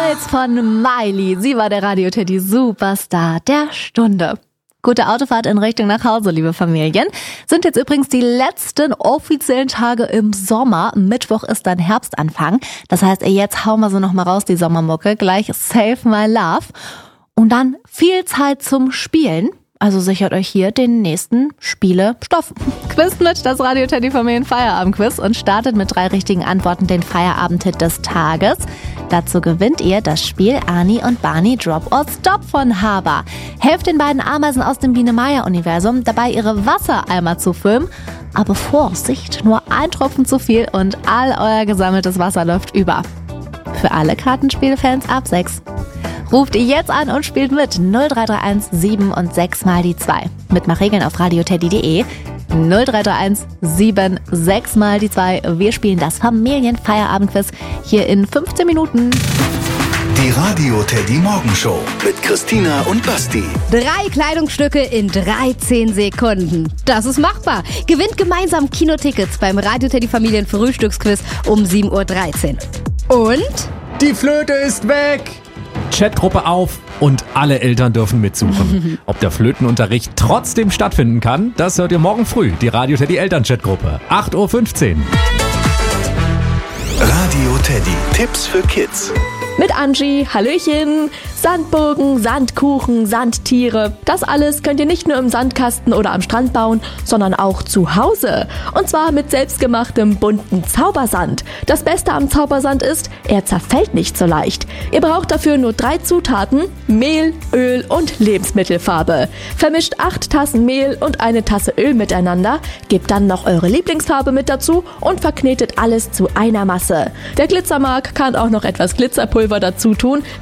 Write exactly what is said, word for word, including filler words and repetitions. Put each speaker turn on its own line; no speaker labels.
Stolz von Miley. Sie war der Radio-Teddy Superstar der Stunde. Gute Autofahrt in Richtung nach Hause, liebe Familien. Sind jetzt übrigens die letzten offiziellen Tage im Sommer. Mittwoch ist dann Herbstanfang. Das heißt, jetzt hauen wir so noch mal raus, die Sommermucke. Gleich Save My Love. Und dann viel Zeit zum Spielen. Also sichert euch hier den nächsten Spiele-Stoff. Quizt mit, das Radio-Teddy-Familien-Feierabend-Quiz und startet mit drei richtigen Antworten den Feierabend-Hit des Tages. Dazu gewinnt ihr das Spiel Ani und Barney Drop or Stop von Haber. Helft den beiden Ameisen aus dem Biene-Meier-Universum dabei, ihre Wassereimer zu füllen. Aber Vorsicht, nur ein Tropfen zu viel und all euer gesammeltes Wasser läuft über. Für alle Kartenspielfans ab sechs. Ruft ihr jetzt an und spielt mit null drei drei eins sieben und sechs mal die zwei. Mitmachregeln auf radioteddy punkt de. null drei drei eins sieben sechs mal die zwei. Wir spielen das Familienfeierabendquiz hier in fünfzehn Minuten.
Die Radio-Teddy Morgenshow mit Christina und Basti.
Drei Kleidungsstücke in dreizehn Sekunden. Das ist machbar. Gewinnt gemeinsam Kinotickets beim Radio-Teddy Familien Frühstücksquiz um sieben Uhr dreizehn. Und?
Die Flöte ist weg! Chatgruppe auf und alle Eltern dürfen mitsuchen. Ob der Flötenunterricht trotzdem stattfinden kann, das hört ihr morgen früh. Die Radio-Teddy Eltern-Chatgruppe. acht Uhr fünfzehn.
Radio-Teddy. Tipps für Kids.
Mit Angie, Hallöchen, Sandburgen, Sandkuchen, Sandtiere. Das alles könnt ihr nicht nur im Sandkasten oder am Strand bauen, sondern auch zu Hause. Und zwar mit selbstgemachtem bunten Zaubersand. Das Beste am Zaubersand ist, er zerfällt nicht so leicht. Ihr braucht dafür nur drei Zutaten: Mehl, Öl und Lebensmittelfarbe. Vermischt acht Tassen Mehl und eine Tasse Öl miteinander, gebt dann noch eure Lieblingsfarbe mit dazu und verknetet alles zu einer Masse. Der Glitzermark kann auch noch etwas Glitzerpulver dazu tun.